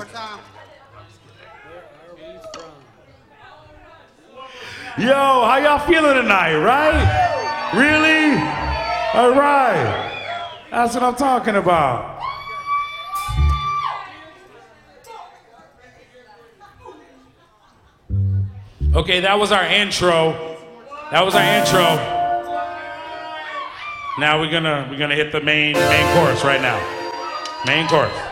Yo, how y'all feeling tonight, right? Really? All right. That's what I'm talking about. Okay, that was our intro. Now we're gonna hit the main chorus right now. Main chorus.